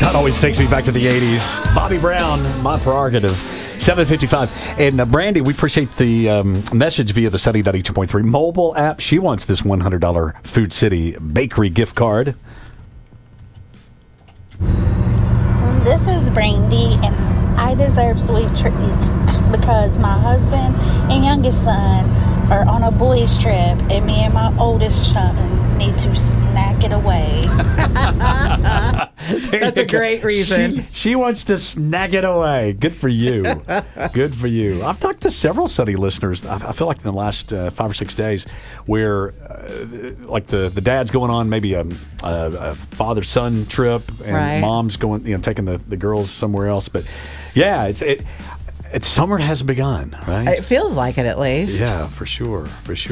That always takes me back to the 80s. Bobby Brown, My Prerogative. 7:55. And Brandy, we appreciate the message via the Sunny 92.3 mobile app. She wants this $100 Food City Bakery gift card. This is Brandy, and I deserve sweet treats because my husband and youngest son are on a boys' trip, and me and my oldest son need to snack it away. That's a great reason. She wants to snack it away. Good for you. Good for you. I've talked to several Sunny listeners, I feel like in the last 5 or 6 days, where like the dad's going on maybe a father-son trip, and mom's going, taking the girls somewhere else. But yeah, it's summer has begun, right? It feels like it, at least. Yeah, for sure.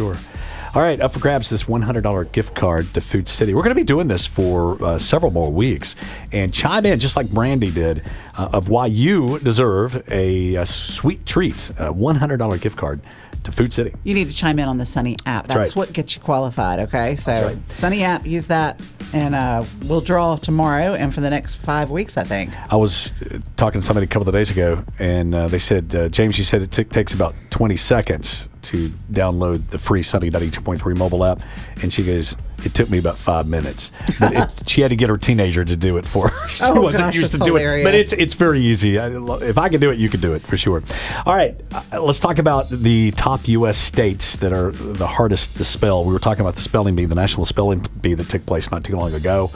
All right, up for grabs, this $100 gift card to Food City. We're going to be doing this for several more weeks. And chime in, just like Brandy did, of why you deserve a sweet treat, a $100 gift card to Food City. You need to chime in on the Sunny app. That's what gets you qualified, okay? So Sunny app, use that, and we'll draw tomorrow and for the next 5 weeks, I think. I was talking to somebody a couple of days ago, and they said, James, you said it takes about 20 seconds to download the free Sunny 92.3 mobile app. And she goes, it took me about 5 minutes. But she had to get her teenager to do it for her. She wasn't used to do it. But it's very easy. If I can do it, you can do it for sure. All right, let's talk about the top U.S. states that are the hardest to spell. We were talking about the spelling bee, the National Spelling Bee that took place not too long ago.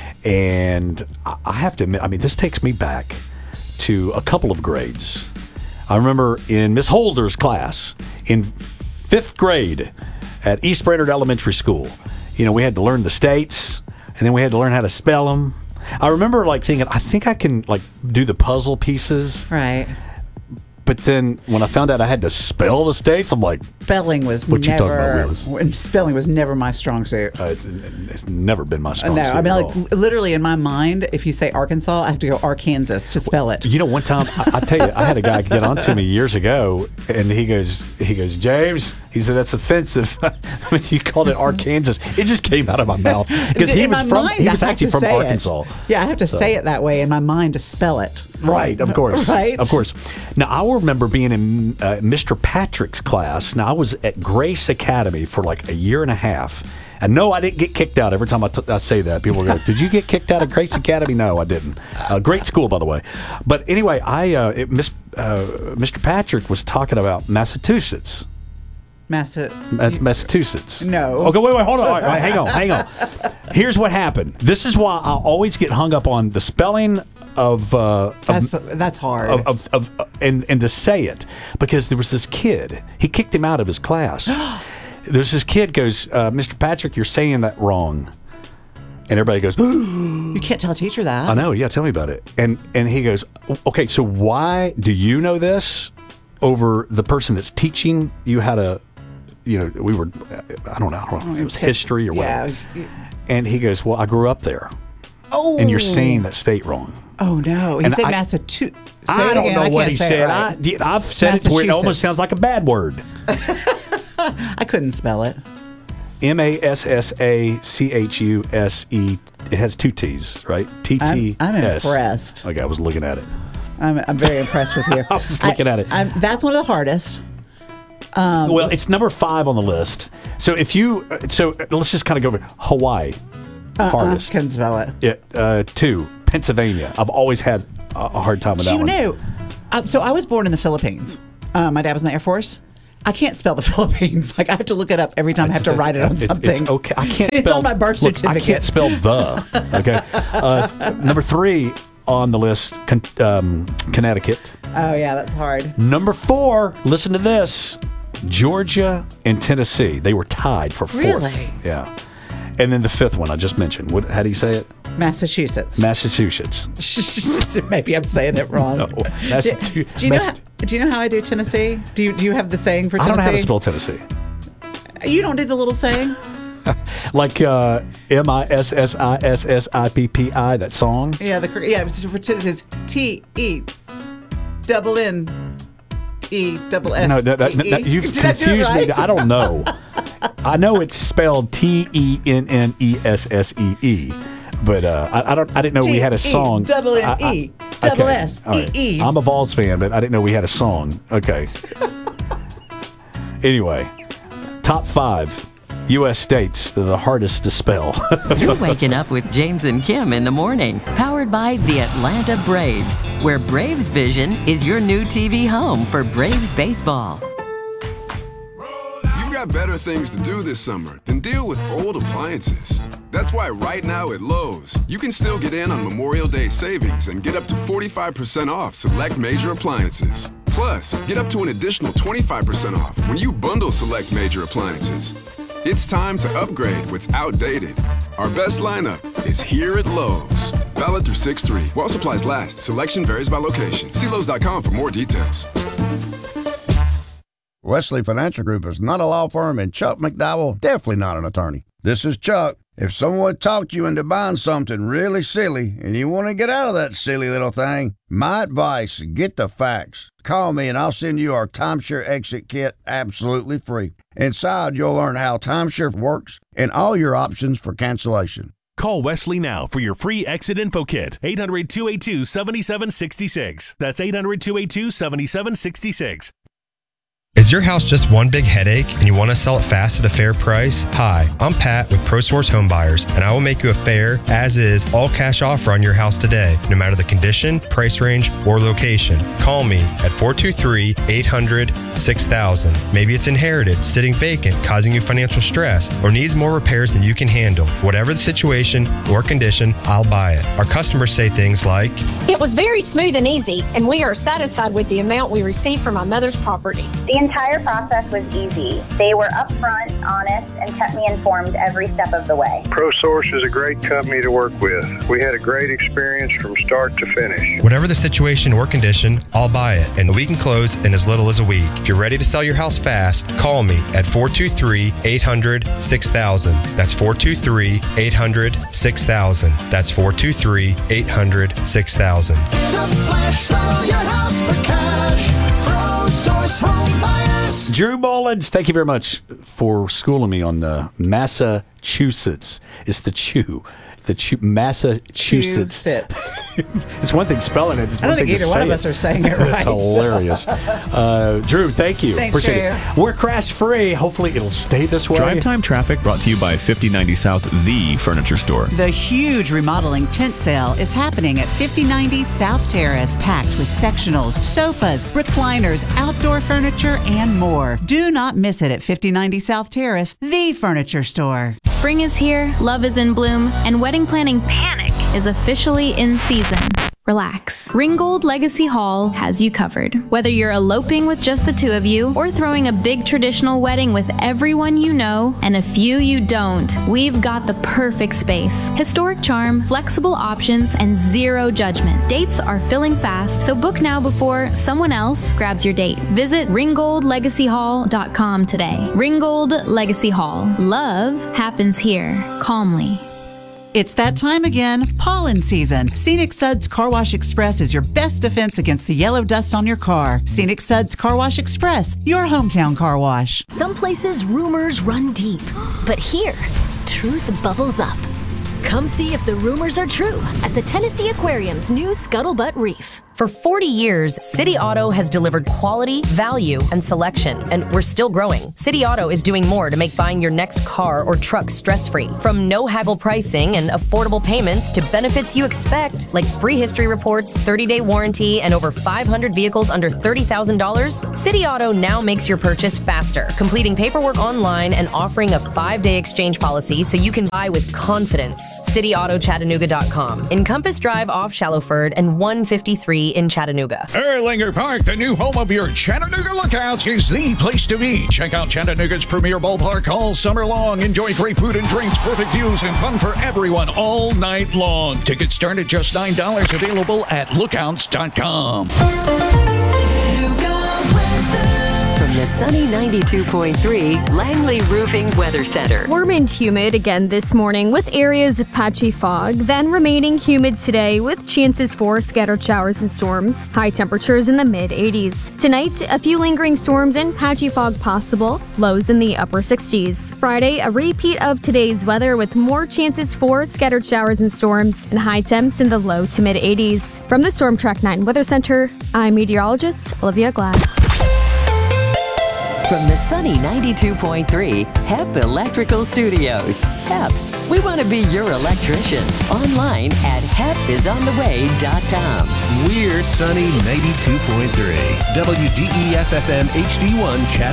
And I have to admit, this takes me back to a couple of grades. I remember in Miss Holder's class in 5th grade at East Brainerd Elementary School, we had to learn the states, and then we had to learn how to spell them. I remember thinking, I think I can do the puzzle pieces. Right. But then when I found out I had to spell the states, I'm like, spelling was what you talking about, Willis? Spelling was never my strong suit. It's never been my strong suit. No, literally in my mind, if you say Arkansas, I have to go Arkansas to spell it. One time, I tell you, I had a guy get on to me years ago, and he goes, James, he said, that's offensive. When you called it Arkansas, it just came out of my mouth because he was actually from Arkansas. Yeah, I have to say it that way in my mind to spell it. Right, of course. Right. Of course. Now, I remember being in Mr. Patrick's class. Now, I was at Grace Academy for a year and a half. And no, I didn't get kicked out. Every time I say that, people go, did you get kicked out of Grace Academy? No, I didn't. Great school, by the way. But anyway, Mr. Patrick was talking about Massachusetts. That's Massachusetts. No. Okay, wait, hold on. All right, hang on. Here's what happened. This is why I always get hung up on the spelling of that's hard and to say it, because there was this kid, he kicked him out of his class. There's this kid goes, Mr. Patrick, you're saying that wrong. And everybody goes, you can't tell a teacher that. I know, yeah, tell me about it. And he goes, okay, so why do you know this over the person that's teaching you how to, we were, I don't know if it was history or whatever. And he goes, well, I grew up there. Oh. And you're saying that state wrong. Oh, no. He said Massachusetts. I don't know what he said. I've said it to where it almost sounds like a bad word. I couldn't spell it. Massachuse. It has 2 T's, right? TTS. I'm impressed. Okay, I was looking at it. I'm very impressed with you. I was looking at it. That's one of the hardest. Well, it's number 5 on the list. So let's just kind of go over Hawaii. Hardest. Couldn't spell it. 2, Pennsylvania. I've always had a hard time with that one. So I was born in the Philippines. My dad was in the Air Force. I can't spell the Philippines. I have to look it up every time I have to write it on something. It's okay. I can't spell. It's on my birth certificate. I can't spell the. Okay. Number 3 on the list, Connecticut. Oh, yeah, that's hard. Number 4, listen to this, Georgia and Tennessee. They were tied for 4th. Really? Yeah. And then the 5th one I just mentioned. How do you say it? Massachusetts. Maybe I'm saying it wrong. No. Do you know how I do Tennessee? Do you have the saying for Tennessee? I don't know how to spell Tennessee. You don't do the little saying? Like Mississippi, that song? Yeah, for Tennessee it's TENNESSEE. No, you've confused me. I don't know. I know it's spelled TENNESSEE. But I didn't know we had a song. Double N E double S E E. I'm a Vols fan, but I didn't know we had a song. Okay. Anyway, top 5 U.S. states that are the hardest to spell. You're waking up with James and Kim in the morning, powered by the Atlanta Braves, where Braves Vision is your new TV home for Braves baseball. You've got better things to do this summer than deal with old appliances. That's why right now at Lowe's, you can still get in on Memorial Day savings and get up to 45% off select major appliances. Plus, get up to an additional 25% off when you bundle select major appliances. It's time to upgrade what's outdated. Our best lineup is here at Lowe's. Valid through 6/3. While supplies last, selection varies by location. See Lowe's.com for more details. Wesley Financial Group is not a law firm, and Chuck McDowell definitely not an attorney. This is Chuck. If someone talked you into buying something really silly and you want to get out of that silly little thing, my advice, get the facts. Call me and I'll send you our timeshare exit kit absolutely free. Inside, you'll learn how timeshare works and all your options for cancellation. Call Wesley now for your free exit info kit. 800-282-7766. That's 800-282-7766. Is your house just one big headache and you want to sell it fast at a fair price? Hi, I'm Pat with ProSource Home Buyers, and I will make you a fair, as-is, all-cash offer on your house today, no matter the condition, price range, or location. Call me at 423-800-6000. Maybe it's inherited, sitting vacant, causing you financial stress, or needs more repairs than you can handle. Whatever the situation or condition, I'll buy it. Our customers say things like, "It was very smooth and easy, and we are satisfied with the amount we received from my mother's property." The entire process was easy. They were upfront, honest, and kept me informed every step of the way. ProSource is a great company to work with. We had a great experience from start to finish. Whatever the situation or condition, I'll buy it, and we can close in as little as a week. If you're ready to sell your house fast, call me at 423-800-6000. That's 423-800-6000. That's 423-800-6000. Sell your house for cash. ProSource Home Buyers. Drew Mullins, thank you very much for schooling me on Massachusetts. It's the Massachusetts. It's one thing spelling it. It's I don't think either one of us are saying it right. That's hilarious. Drew, thank you. Thanks, Appreciate it. We're crash free. Hopefully it'll stay this way. Drive Time Traffic brought to you by 5090 South, the furniture store. The huge remodeling tent sale is happening at 5090 South Terrace, packed with sectionals, sofas, recliners, outdoor furniture, and more. Do not miss it at 5090 South Terrace, the furniture store. Spring is here, love is in bloom, and wedding planning panic is officially in season. Relax. Ringgold Legacy Hall has you covered. Whether you're eloping with just the two of you or throwing a big traditional wedding with everyone you know and a few you don't, we've got the perfect space. Historic charm, flexible options, and zero judgment. Dates are filling fast, so book now before someone else grabs your date. Visit ringgoldlegacyhall.com today. Ringgold Legacy Hall. Love happens here, calmly. It's that time again, pollen season. Scenic Suds Car Wash Express is your best defense against the yellow dust on your car. Scenic Suds Car Wash Express, your hometown car wash. Some places rumors run deep, but here, truth bubbles up. Come see if the rumors are true at the Tennessee Aquarium's new Scuttlebutt Reef. For 40 years, City Auto has delivered quality, value, and selection, and we're still growing. City Auto is doing more to make buying your next car or truck stress-free. From no-haggle pricing and affordable payments to benefits you expect, like free history reports, 30-day warranty, and over 500 vehicles under $30,000, City Auto now makes your purchase faster, completing paperwork online and offering a 5-day exchange policy so you can buy with confidence. CityAutoChattanooga.com. In Compass Drive off Shallowford and 153 in Chattanooga. Erlanger Park, the new home of your Chattanooga Lookouts, is the place to be. Check out Chattanooga's premier ballpark all summer long. Enjoy great food and drinks, perfect views, and fun for everyone all night long. Tickets start at just $9, available at lookouts.com. From the sunny 92.3 Langley Roofing Weather Center. Warm and humid again this morning with areas of patchy fog, then remaining humid today with chances for scattered showers and storms. High temperatures in the mid-80s. Tonight, a few lingering storms and patchy fog possible, lows in the upper 60s. Friday, a repeat of today's weather with more chances for scattered showers and storms and high temps in the low to mid-80s. From the Storm Track 9 Weather Center, I'm meteorologist Olivia Glass. From the sunny 92.3 HEP Electrical Studios. HEP, we want to be your electrician. Online at hepisontheway.com. We're sunny 92.3 WDEF-FM HD1 Chattanooga.